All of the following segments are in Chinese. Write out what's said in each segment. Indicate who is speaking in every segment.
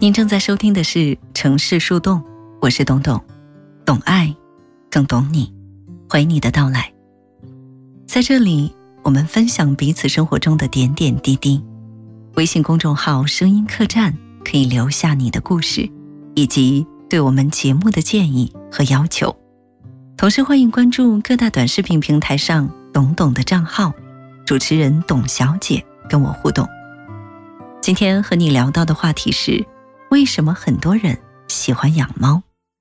Speaker 1: 您正在收听的是城市树洞，我是董董，懂爱更懂你，欢迎你的到来。在这里我们分享彼此生活中的点点滴滴。微信公众号声音客栈可以留下你的故事以及对我们节目的建议和要求，同时欢迎关注各大短视频平台上董董的账号，主持人董小姐跟我互动。今天和你聊到的话题是，为什么很多人喜欢养猫？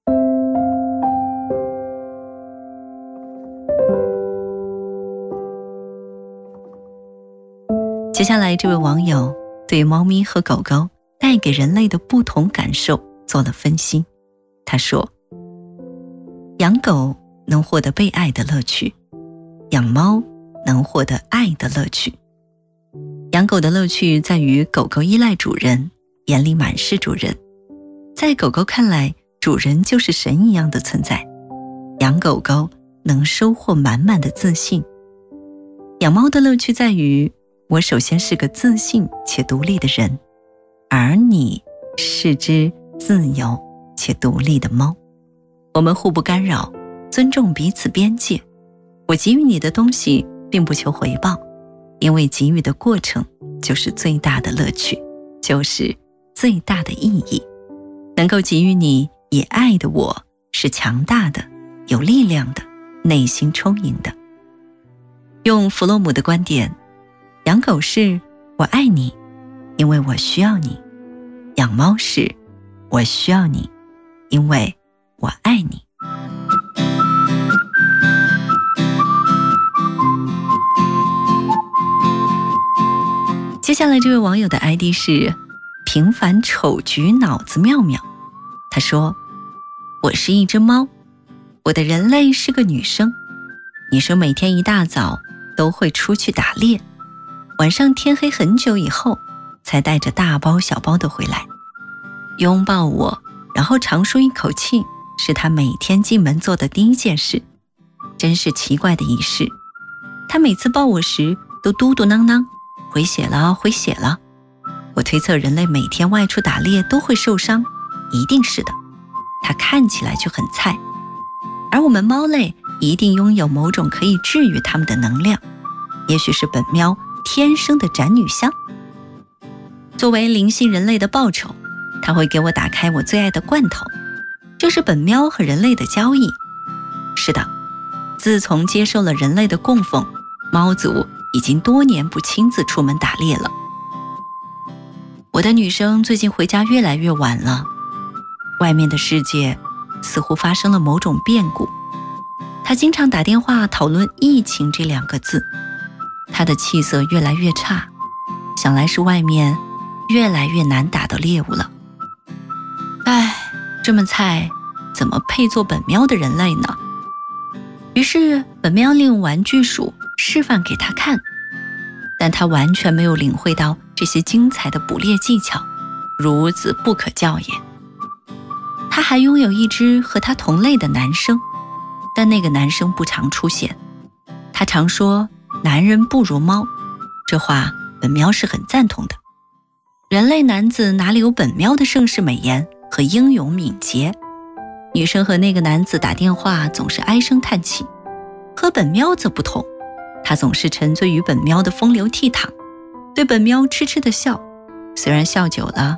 Speaker 1: 接下来这位网友对猫咪和狗狗带给人类的不同感受做了分析。他说，养狗能获得被爱的乐趣，养猫能获得爱的乐趣。养狗的乐趣在于狗狗依赖主人，眼里满是主人，在狗狗看来，主人就是神一样的存在。养狗狗能收获满满的自信。养猫的乐趣在于，我首先是个自信且独立的人，而你是只自由且独立的猫。我们互不干扰，尊重彼此边界。我给予你的东西并不求回报，因为给予的过程就是最大的乐趣，就是最大的意义。能够给予你以爱的我是强大的，有力量的，内心充盈的。用弗洛姆的观点，养狗是我爱你，因为我需要你；养猫是我需要你，因为我爱你。接下来这位网友的 ID 是平凡丑橘脑子妙妙。他说，我是一只猫，我的人类是个女生。女生每天一大早都会出去打猎，晚上天黑很久以后才带着大包小包的回来，拥抱我，然后长舒一口气，是她每天进门做的第一件事。真是奇怪的仪式。她每次抱我时都嘟嘟囔囔，回血了，回血了。我推测人类每天外出打猎都会受伤，一定是的。它看起来就很菜，而我们猫类一定拥有某种可以治愈它们的能量，也许是本喵天生的宅女香。作为灵性人类的报酬，它会给我打开我最爱的罐头，这是本喵和人类的交易。是的，自从接受了人类的供奉，猫族已经多年不亲自出门打猎了。我的女生最近回家越来越晚了，外面的世界似乎发生了某种变故。她经常打电话讨论疫情这2个字，她的气色越来越差，想来是外面越来越难打到猎物了。唉，这么菜，怎么配做本喵的人类呢？于是本喵利用玩具鼠示范给他看，但他完全没有领会到这些精彩的捕猎技巧，孺子不可教也。他还拥有一只和他同类的男生，但那个男生不常出现。他常说男人不如猫，这话本喵是很赞同的。人类男子哪里有本喵的盛世美颜和英勇敏捷？女生和那个男子打电话总是唉声叹气，和本喵则不同，他总是沉醉于本喵的风流倜傥，对本喵痴痴的笑，虽然笑久了